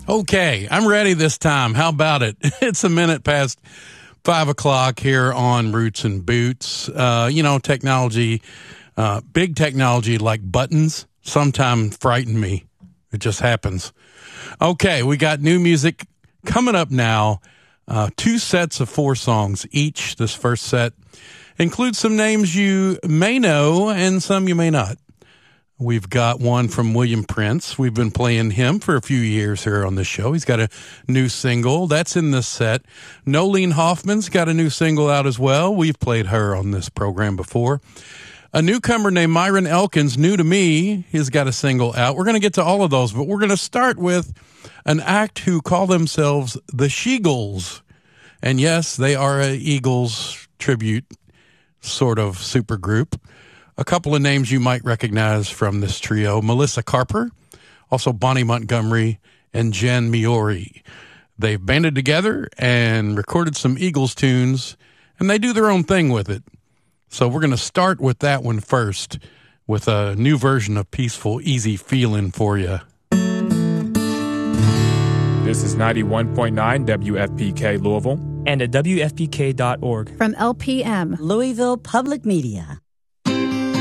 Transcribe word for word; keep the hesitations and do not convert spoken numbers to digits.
Okay, I'm ready this time. How about it? It's a minute past five o'clock here on Roots and Boots. Uh, you know, technology, uh, big technology like buttons sometimes frighten me. It just happens. Okay, we got new music coming up now. Uh, two sets of four songs each. This first set includes some names you may know and some you may not. We've got one from William Prince. We've been playing him for a few years here on the show. He's got a new single. That's in this set. Nolene Hoffman's got a new single out as well. We've played her on this program before. A newcomer named Myron Elkins, new to me, he's got a single out. We're going to get to all of those, but we're going to start with an act who call themselves the She-Gulls. And yes, they are a Eagles tribute sort of supergroup. A couple of names you might recognize from this trio: Melissa Carper, also Bonnie Montgomery, and Jen Miori. They've banded together and recorded some Eagles tunes, and they do their own thing with it. So we're going to start with that one first, with a new version of Peaceful, Easy Feeling for you. This is ninety-one point nine W F P K Louisville. And at W F P K dot org. From L P M, Louisville Public Media.